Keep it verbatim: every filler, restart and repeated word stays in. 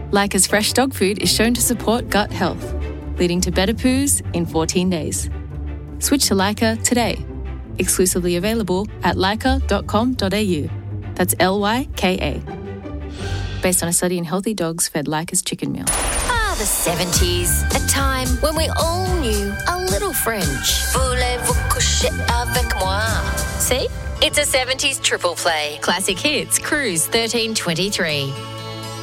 Leica's fresh dog food is shown to support gut health, leading to better poos in fourteen days. Switch to Leica today. Exclusively available at leica dot com dot a u. That's L Y K A. Based on a study in healthy dogs fed Leica's chicken meal. Ah, the seventies. A time when we all knew a little French. Voulez-vous coucher avec moi? See? It's a seventies triple play. Classic hits, Cruise thirteen twenty-three.